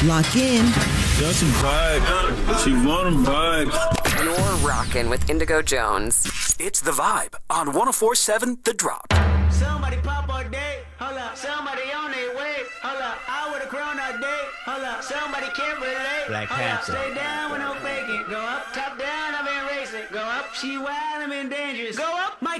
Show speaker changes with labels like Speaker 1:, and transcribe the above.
Speaker 1: Lock in.
Speaker 2: Got some vibe. She want a vibe.
Speaker 3: You're rocking with Indigo Jones.
Speaker 4: It's The Vibe on 104.7 The Drop.
Speaker 5: Somebody pop all day, hold up. Somebody on their way, hold up. I would've grown all day, hold up. Somebody can't relate,
Speaker 6: Black
Speaker 5: hold up.
Speaker 6: Panther.
Speaker 5: Stay down with no faking. Go up, top down, I've been racing. Go up, she wild, I'm in dangerous. Go up, my